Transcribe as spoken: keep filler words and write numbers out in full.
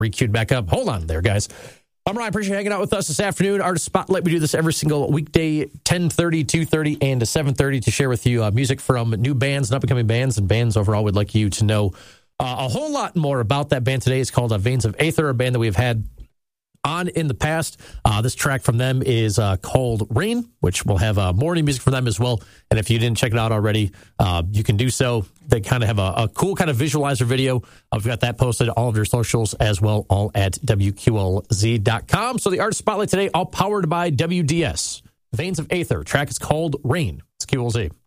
re-queued back up. Hold on there, guys. I'm Ryan. Appreciate you hanging out with us this afternoon. Artist Spotlight. We do this every single weekday, ten thirty, two thirty, and seven thirty to share with you uh, music from new bands and up-and-coming bands and bands overall. We'd like you to know uh, a whole lot more about that band today. It's called uh, Veins of Aether, a band that we've had on in the past. Uh, this track from them is uh, called Rain, which will have uh, more new music from them as well. And if you didn't check it out already, uh, you can do so. They kind of have a, a cool kind of visualizer video. Uh, we've got that posted all of your socials as well, all at W Q L Z dot com. So the Artist Spotlight today, all powered by W D S. Veins of Aether. Track is called Rain. It's Q L Z.